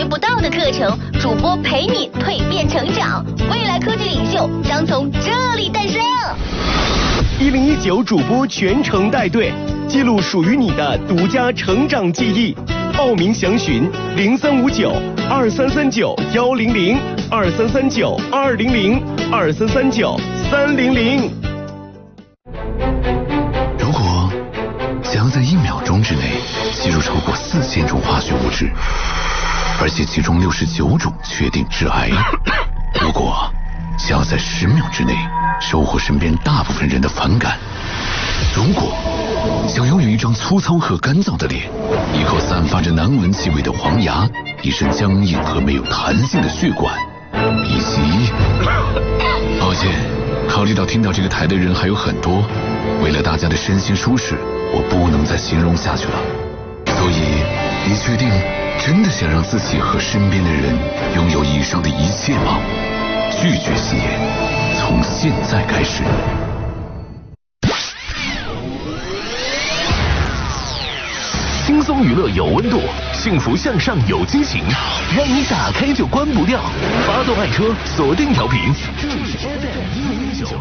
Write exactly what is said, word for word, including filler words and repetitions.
不到的课程，主播陪你蜕变成长，未来科技领袖将从这里诞生。 一零一九主播全程带队，记录属于你的独家成长记忆。报名详询零三五九二三三九幺零零二三三九二零零二三三九三零零。 如果想要在一秒钟之内吸入超过四千种化学物质，而且其中六十九种确定致癌；如果想要在十秒之内收获身边大部分人的反感；如果想拥有一张粗糙和干燥的脸，一口散发着难闻气味的黄牙，一身僵硬和没有弹性的血管，以及……抱歉，考虑到听到这个台的人还有很多，为了大家的身心舒适，我不能再形容下去了。所以，你确定真的想让自己和身边的人拥有以上的一切吗？拒绝吸烟，从现在开始。 轻松娱乐有温度，幸福向上有激情，让你打开就关不掉。发动爱车，锁定调频，这里是 F M 一零一九。